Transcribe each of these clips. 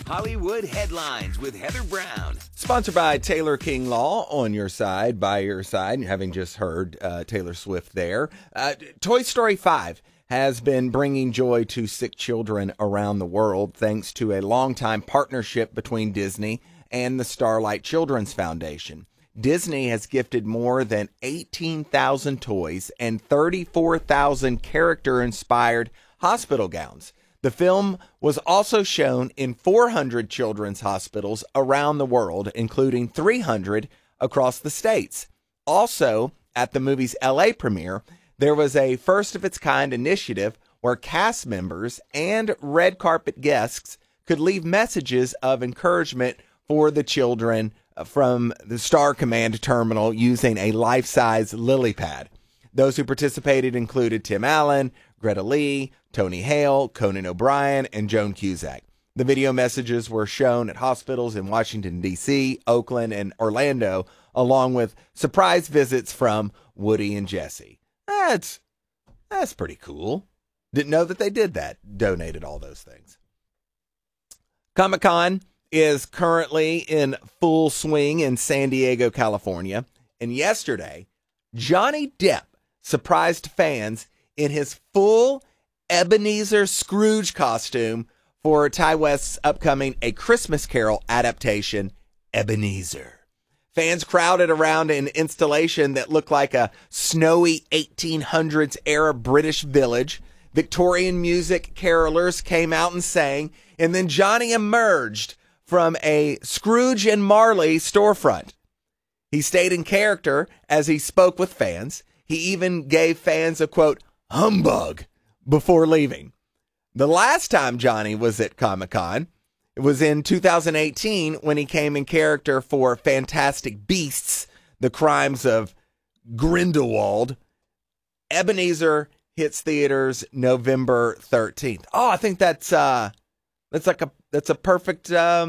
Hollywood Headlines with Heather Brown. Sponsored by Taylor King Law, on your side, by your side. Having just heard Taylor Swift there. Toy Story 5 has been bringing joy to sick children around the world thanks to a longtime partnership between Disney and the Starlight Children's Foundation. Disney has gifted more than 18,000 toys and 34,000 character-inspired hospital gowns. The film was also shown in 400 children's hospitals around the world, including 300 across the states. Also, at the movie's LA premiere, there was a first-of-its-kind initiative where cast members and red carpet guests could leave messages of encouragement for the children from the Star Command terminal using a life-size lily pad. Those who participated included Tim Allen, Greta Lee, Tony Hale, Conan O'Brien, and Joan Cusack. The video messages were shown at hospitals in Washington, D.C., Oakland, and Orlando, along with surprise visits from Woody and Jesse. That's pretty cool. Didn't know that they did that, donated all those things. Comic-Con is currently in full swing in San Diego, California. And yesterday, Johnny Depp surprised fans in his full Ebenezer Scrooge costume for Ty West's upcoming A Christmas Carol adaptation, Ebenezer. Fans crowded around an installation that looked like a snowy 1800s-era British village. Victorian music carolers came out and sang, and then Johnny emerged from a Scrooge and Marley storefront. He stayed in character as he spoke with fans. He even gave fans a, quote, humbug before leaving. The last time Johnny was at Comic-Con, it was in 2018 when he came in character for Fantastic Beasts, The Crimes of Grindelwald. Ebenezer hits theaters November 13th. Oh, I think that's a perfect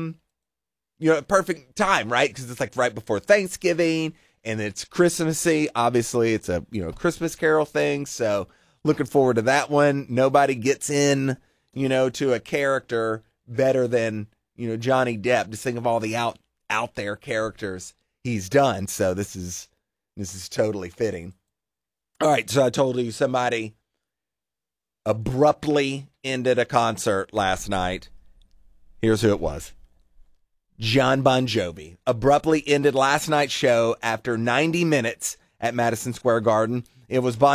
perfect time, right? Because it's like right before Thanksgiving and it's Christmassy. Obviously, it's a Christmas Carol thing, so looking forward to that one. Nobody gets in, to a character better than, Johnny Depp. Just think of all the out there characters he's done. So this is totally fitting. All right. So I told you somebody abruptly ended a concert last night. Here's who it was. Jon Bon Jovi abruptly ended last night's show after 90 minutes at Madison Square Garden. It was Bon